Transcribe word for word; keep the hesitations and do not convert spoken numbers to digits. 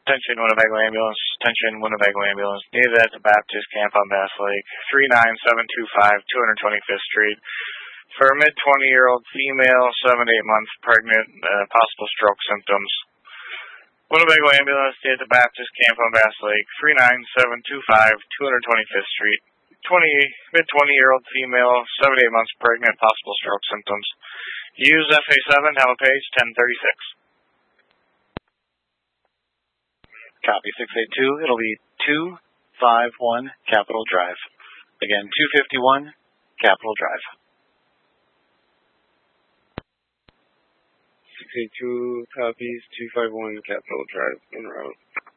Attention Winnebago Ambulance. Attention Winnebago Ambulance. Needed at the Baptist Camp on Bass Lake. three nine seven two five, two hundred twenty-fifth Street. For a mid twenty-year-old female, seven to eight months pregnant, uh, possible stroke symptoms. Winnebago Ambulance. Needed at the Baptist Camp on Bass Lake. three nine seven two five, two hundred twenty-fifth Street. twenty, mid twenty-year-old female, seven to eight months pregnant, possible stroke symptoms. Use F A seven, have a page ten thirty-six. Copy six eight two, it'll be two five one Capitol Drive. Again, two fifty-one Capitol Drive. six eight two copies, two five one Capitol Drive, en route.